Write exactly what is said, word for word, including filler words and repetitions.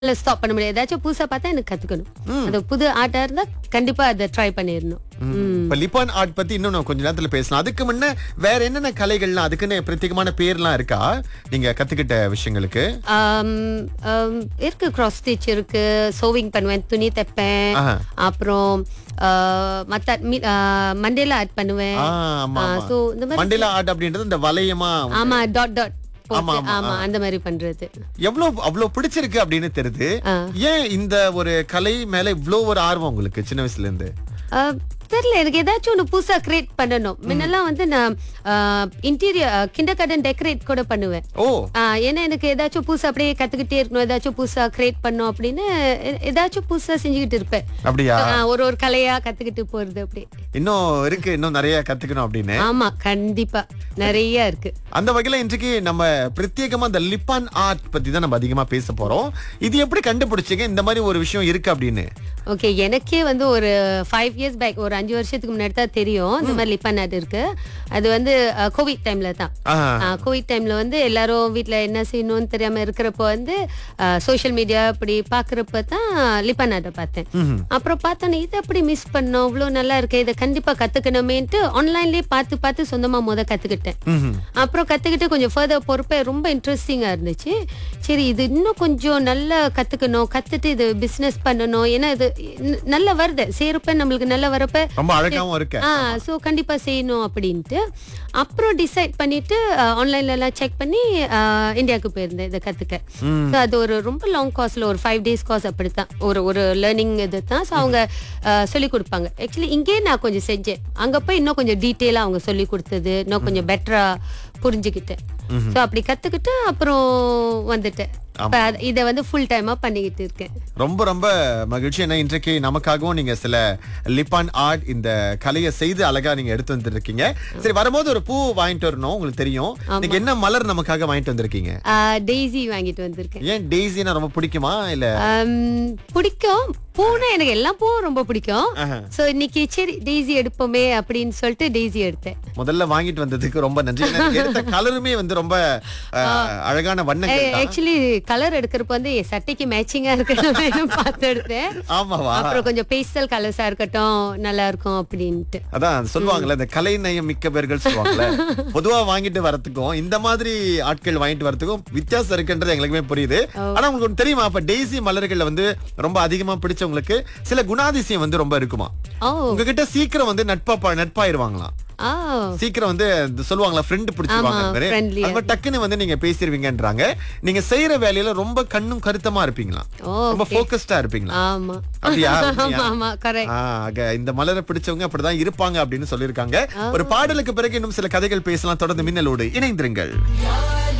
Stop பண்ண முடியாது. ஏதாச்சும் புதுசா பார்த்தா எனக்கு கத்துக்கணும். அது புது ஆர்ட்டா இருந்தா கண்டிப்பா அதை ட்ரை பண்ணிடணும். இப்ப லிப்பான் ஆர்ட் பத்தி இன்னும் நான் கொஞ்ச நேரத்துல பேசலாம். அதுக்கு முன்ன வேற என்னென்ன கலைகள்லாம் அதுக்குன்னு பிரத்யேகமான பேர்லாம் இருக்கா நீங்க கத்துக்கிட்ட விஷயங்களுக்கு? ஆம், ஆம், இருக்கு. கிராஸ் ஸ்டிச் இருக்கு, சோவிங் பண்ணுவேன், துணி தைப்பேன், ஆஹா. அப்புறம் ஆ, மத்த மி- ஆ, மண்டேலா ஆர்ட் பண்ணுவேன். ஆ, ஆமா, ஆமா. சோ இந்த மாதிரி மண்டேலா ஆர்ட் அப்படின்றது இந்த வளையமா ஆமா டாட் டாட் ஆமா, ஆமா, ஆமா அந்த மாதிரி பண்றது. எவ்வளவு அவ்வளவு பிடிச்சிருக்கு அப்படின்னு தெரியுது. ஆ. ஏன் இந்த ஒரு கலை மேல இவ்வளவு ஒரு ஆர்வம் உங்களுக்கு சின்ன வயசுல இருந்து? ஆ, தெரியல, எனக்கு ஏதாச்சும் ஒன்று புதுசா கிரியேட் பண்ணணும். முன்னெல்லாம் வந்து நான் இன்டீரியர் கிண்டர் கார்டன் டெக்கரேட் கூட பண்ணுவேன். ஓ, ஆ, ஏன்னா எனக்கு ஏதாச்சும் புதுசா அப்படியே கத்துக்கிட்டே இருக்கணும், ஏதாச்சும் புதுசா கிரியேட் பண்ணணும் அப்படின்னு எ- ஏதாச்சும் புதுசா செஞ்சுக்கிட்டு இருப்பேன். அப்படியா? ஆ, ஒரு ஒரு கலையா கத்துக்கிட்டு போறது அப்படி. இன்னும் இருக்கு, இன்னும் நிறைய கத்துக்கணும் அப்படின்னு. ஆமா, கண்டிப்பா நிறைய இருக்கு. அந்த வகையில இன்றைக்கு நம்ம பிரத்யேகமா இந்த லிப்பான் ஆர்ட் பத்தி தான் நம்ம அதிகமா பேச போறோம். இது எப்படி கண்டுபிடிச்சீங்க இந்த மாதிரி ஒரு விஷயம் இருக்கு அப்படின்னு? ஓகே, எனக்கே வந்து ஒரு ஃபைவ் இயர்ஸ் பேக், ஒரு அஞ்சு வருஷத்துக்கு முன்னாடி தான் தெரியும் இந்த மாதிரி லிப்பான் ஆர்ட் இருக்கு. அது வந்து கோவிட் டைம்ல தான். ஆஹா. கோவிட் டைம்ல வந்து எல்லாரும் வீட்ல என்ன செய்யணும்னு தெரியாம இருக்கிறப்போ வந்து சோஷியல் மீடியா இப்படி பாக்குறப்ப தான் லிப்பான் ஆர்ட்டை பார்த்தேன். அப்புறம் பார்த்தோன்னே இதை அப்படி மிஸ் பண்ணோம், இவ்வளவு நல்லா இருக்கு, இதை கண்டிப்பா கத்துக்கணுமேன்ட்டு ஆன்லைன்லயே பார்த்து பார்த்து சொந்தமா முத கத்துக்கிட்டேன். ம்ஹும். அப்புறம் கத்துக்கிட்டு கொஞ்சம் ஃபர்தர் பொறுப்பே ரொம்ப இன்ட்ரெஸ்டிங்கா இருந்துச்சு. சரி, இது இன்னும் கொஞ்சம் நல்லா கத்துக்கணும், கத்துட்டு இது பிசினஸ் பண்ணணும். ஏன்னா இது ந- நல்லா வருது, செய்யறப்ப நம்மளுக்கு நல்லா வரப்ப ரொம்ப அழகாவும் இருக்கு. ஆ சோ கண்டிப்பா செய்யணும் அப்படின்ட்டு அப்புறம் டிசைட் பண்ணிட்டு ஆன்லைன்ல எல்லாம் செக் பண்ணி அஹ், இந்தியாவுக்கு போயிருந்தேன் இதை கத்துக்க. So, அது ஒரு ரொம்ப லாங் காஸ்ட்ல ஒரு ஃபைவ் டேஸ் காஸ் அப்படித்தான், ஒரு ஒரு லேர்னிங் இது தான். ஸோ அவங்க சொல்லி கொடுப்பாங்க. ஆக்சுவலி இங்கே நான் கொஞ்சம் செஞ்சேன், அங்க போய் இன்னும் கொஞ்சம் டீட்டெயிலா அவங்க சொல்லி கொடுத்தது இன்னும் கொஞ்சம் பெட்டரா புரிஞ்சுக்கிட்டேன். ஸோ அப்படி கத்துக்கிட்டு அப்புறம் வந்துட்டேன். இப்ப அத- இதை வந்து ஃபுல் டைமா பண்ணிக்கிட்டு இருக்கேன். ரொம்ப ரொம்ப மகிழ்ச்சி. ஏன்னா இன்றைக்கு நமக்காகவும் நீங்க சில லிப்பான் ஆர்ட் இந்த கலையை செய்து அழகா நீங்க எடுத்து வந்துருக்கீங்க. சரி, வரும்போது ஒரு பூ வாங்கிட்டு வரணும், உங்களுக்கு தெரியும். நீங்க என்ன மலர் நமக்காக வாங்கிட்டு வந்திருக்கீங்க? டெய்ஸி வாங்கிட்டு வந்திருக்கேன். ஏன் டெய்ஸினா ரொம்ப பிடிக்குமா இல்ல? ஆம், பிடிக்கும். பூனா எனக்கு எல்லா பூவும் ரொம்ப பிடிக்கும். ஆஹா. சோ இன்னைக்கு சரி டெய்ஸி எடுப்போமே அப்படின்னு சொல்லிட்டு டெய்ஸி எடுத்தேன். முதல்ல வாங்கிட்டு வந்ததுக்கு ரொம்ப நன்றி. ஏன்னா எடுத்த கலருமே வந்து ரொம்ப அஹ், அழகான வண்ணங்கள் தான். ஆக்சுவலி கலர் எடுக்கிறப்ப வந்து என் சட்டைக்கு மேட்சிங்கா இருக்கணும் பார்த்து எடுத்தேன். ஆமாவா? அப்புறம் கொஞ்சம் பேஸ்டல் கலர்ஸா இருக்கட்டும், நல்லா இருக்கும் அப்படின்ட்டு. அதான் சொல்லுவாங்கல்ல, இந்த கலை நயம் மிக்க பேர்கள் சொல்லுவாங்கல்ல. பொதுவா வாங்கிட்டு வரதுக்கும் இந்த மாதிரி ஆட்கள் வாங்கிட்டு வரதுக்கும் வித்தியாசம் இருக்குன்றது எங்களுக்குமே புரியுது. ஆனா உங்களுக்கு ஒண்ணு தெரியுமா, அப்ப டெய்ஸி மலர்கள்ல வந்து ரொம்ப அதிகமா பிடிச்சவங்களுக்கு சில குணாதிசயம் வந்து ரொம்ப இருக்குமா. ஓ உங்ககிட்ட சீக்கிரம் வந்து நட்பா ப- நட்பாயிருவாங்களாம். ஆ சீக்கிரம் வந்து இந்த சொல்லுவாங்களா, ஃப்ரெண்ட் பிடிச்சிருவாங்க. ஆமா, friendly. அது மாதிரி டக்குன்னு வந்து நீங்க பேசிடுவீங்கன்றாங்க. நீங்க செய்யற வேலையில ரொம்ப கண்ணும் கருத்தமா இருப்பீங்களா, ஓ ரொம்ப போக்கஸ்டா இருப்பீங்களா? ஆமா அப்படியா? ஆமா ஆமா கரெக்ட். ஆ, ஆக இந்த மலரை பிடிச்சவங்க அப்படிதான் இருப்பாங்க அப்படின்னு சொல்லியிருக்காங்க. ஒரு பாடலுக்கு பிறகு இன்னும் சில கதைகள் பேசலாம். தொடர்ந்து மின்னலோடு இணைந்திருங்கள்.